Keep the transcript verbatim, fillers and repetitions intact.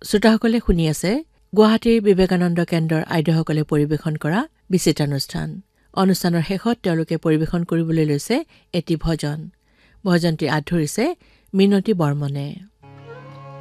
শ্ৰোতাসকলে শুনি আছে গুৱাহাটীৰ বিবেকানন্দ কেন্দ্ৰৰ আইদেউসকলে পৰিৱেশন কৰা বিচিত্ৰানুষ্ঠান। অনুষ্ঠানৰ শেষত তেওঁলোকে পৰিৱেশন কৰিবলৈ লৈছে এটি ভজন। ভজনটি আধৰিছে মিনতী বৰ্মনে।